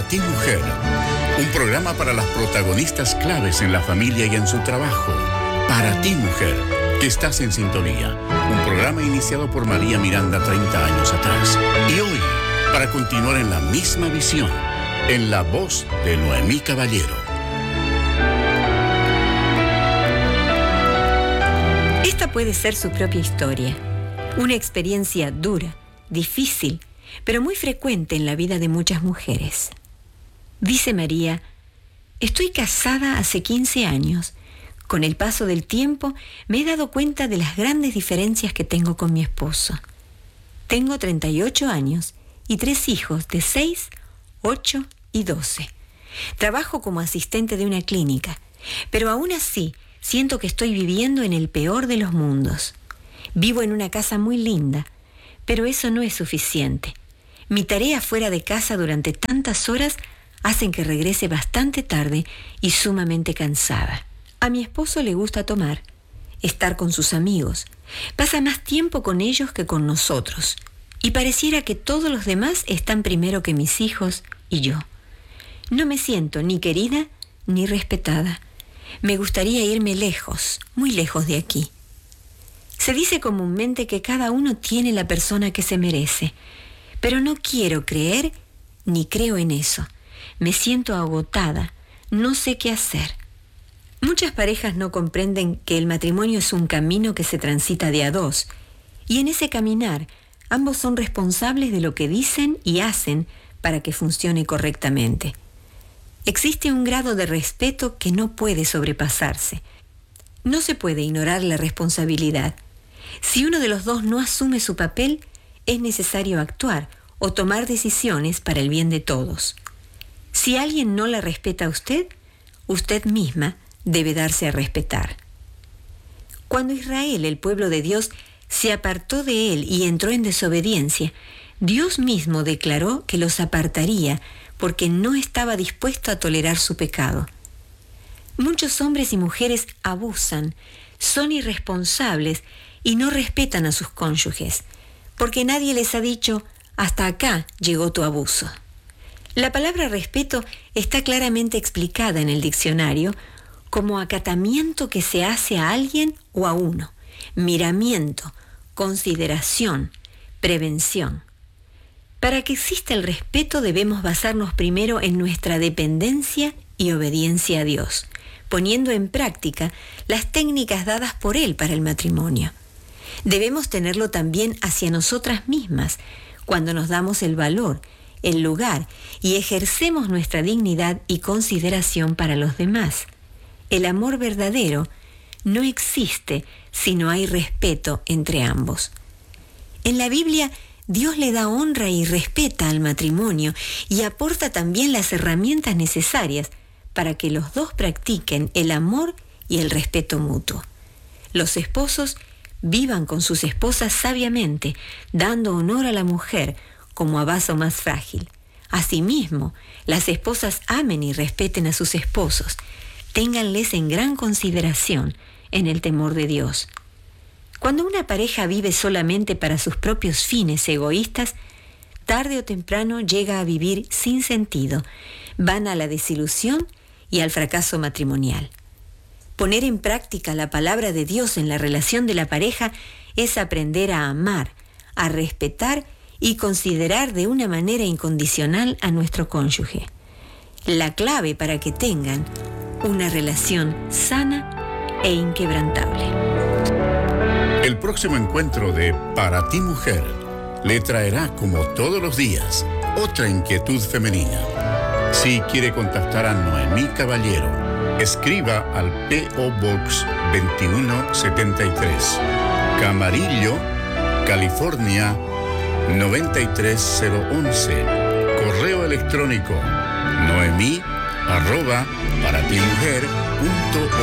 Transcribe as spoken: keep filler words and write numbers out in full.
Para ti, mujer. Un programa para las protagonistas claves en la familia y en su trabajo. Para ti, mujer, que estás en sintonía. Un programa iniciado por María Miranda treinta años atrás. Y hoy, para continuar en la misma visión, en la voz de Noemí Caballero. Esta puede ser su propia historia. Una experiencia dura, difícil, pero muy frecuente en la vida de muchas mujeres. Dice María: estoy casada hace quince años. Con el paso del tiempo me he dado cuenta de las grandes diferencias que tengo con mi esposo. Tengo treinta y ocho años y tres hijos de seis, ocho y doce. Trabajo como asistente de una clínica, pero aún así siento que estoy viviendo en el peor de los mundos. Vivo en una casa muy linda, pero eso no es suficiente. Mi tarea fuera de casa durante tantas horas hacen que regrese bastante tarde y sumamente cansada. A mi esposo le gusta tomar, estar con sus amigos. Pasa más tiempo con ellos que con nosotros. Y pareciera que todos los demás están primero que mis hijos y yo. No me siento ni querida ni respetada. Me gustaría irme lejos, muy lejos de aquí. Se dice comúnmente que cada uno tiene la persona que se merece, pero no quiero creer ni creo en eso. Me siento agotada, no sé qué hacer. Muchas parejas no comprenden que el matrimonio es un camino que se transita de a dos, y en ese caminar ambos son responsables de lo que dicen y hacen para que funcione correctamente. Existe un grado de respeto que no puede sobrepasarse. No se puede ignorar la responsabilidad. Si uno de los dos no asume su papel, es necesario actuar o tomar decisiones para el bien de todos. Si alguien no la respeta a usted, usted misma debe darse a respetar. Cuando Israel, el pueblo de Dios, se apartó de él y entró en desobediencia, Dios mismo declaró que los apartaría porque no estaba dispuesto a tolerar su pecado. Muchos hombres y mujeres abusan, son irresponsables y no respetan a sus cónyuges, porque nadie les ha dicho: hasta acá llegó tu abuso. La palabra respeto está claramente explicada en el diccionario como acatamiento que se hace a alguien o a uno, miramiento, consideración, prevención. Para que exista el respeto debemos basarnos primero en nuestra dependencia y obediencia a Dios, poniendo en práctica las técnicas dadas por Él para el matrimonio. Debemos tenerlo también hacia nosotras mismas, cuando nos damos el valor, el lugar y ejercemos nuestra dignidad y consideración para los demás. El amor verdadero no existe si no hay respeto entre ambos. En la Biblia, Dios le da honra y respeta al matrimonio y aporta también las herramientas necesarias para que los dos practiquen el amor y el respeto mutuo. Los esposos vivan con sus esposas sabiamente, dando honor a la mujer como a vaso más frágil. Asimismo, las esposas amen y respeten a sus esposos, ténganles en gran consideración en el temor de Dios. Cuando una pareja vive solamente para sus propios fines egoístas, tarde o temprano llega a vivir sin sentido, van a la desilusión y al fracaso matrimonial. Poner en práctica la palabra de Dios en la relación de la pareja es aprender a amar, a respetar y considerar de una manera incondicional a nuestro cónyuge. La clave para que tengan una relación sana e inquebrantable. El próximo encuentro de Para ti, mujer le traerá, como todos los días, otra inquietud femenina. Si quiere contactar a Noemí Caballero, escriba al P O Box veintiuno setenta y tres, Camarillo, California noventa y tres cero once. Correo electrónico noemí arroba para ti mujer punto